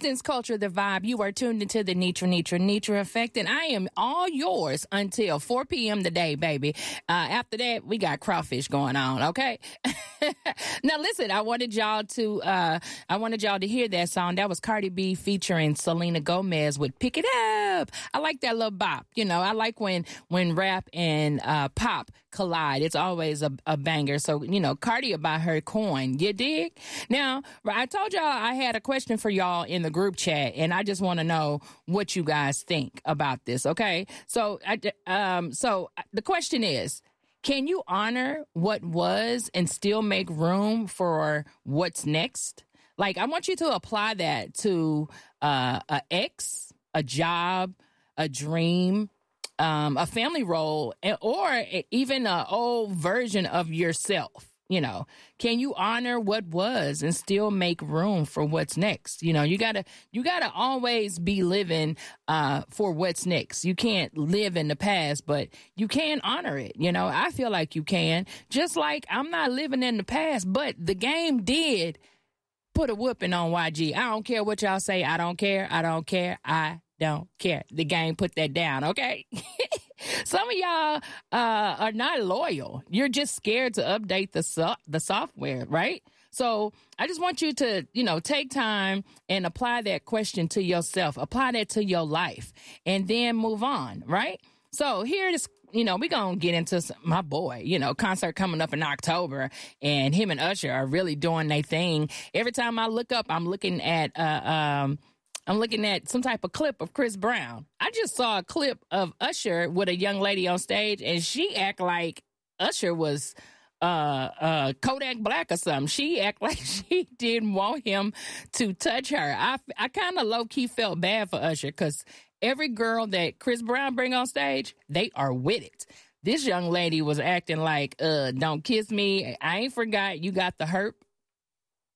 Distance Culture, the vibe. You are tuned into the Nitra Effect, and I am all yours until 4 p.m. today, baby. After that, we got crawfish going on, okay? Now, listen, I wanted y'all to hear that song. That was Cardi B featuring Selena Gomez with "Pick It Up." I like that little bop. You know, I like when rap and pop collide. It's always a banger. So, you know, Cardi about her coin. You dig? Now, I told y'all I had a question for y'all in the group chat, and I just want to know what you guys think about this, okay? So, the question is, can you honor what was and still make room for what's next? Like, I want you to apply that to a ex, a job, a dream, a family role, or even an old version of yourself. You know, can you honor what was and still make room for what's next? You know, you gotta always be living for what's next. You can't live in the past, but you can honor it. You know, I feel like you can. Just like I'm not living in the past, but the game did put a whooping on YG. I don't care what y'all say. I don't care. I don't care. I don't care. The game put that down, okay? Some of y'all are not loyal. You're just scared to update the software, right? So I just want you to, you know, take time and apply that question to yourself. Apply that to your life and then move on, right? So here it is. You know, we're going to get into my boy, you know, concert coming up in October, and him and Usher are really doing their thing. Every time I look up, I'm looking at some type of clip of Chris Brown. I just saw a clip of Usher with a young lady on stage, and she act like Usher was Kodak Black or something. She act like she didn't want him to touch her. I kind of low-key felt bad for Usher, because every girl that Chris Brown bring on stage, they are with it. This young lady was acting like, don't kiss me. I ain't forgot you got the herp.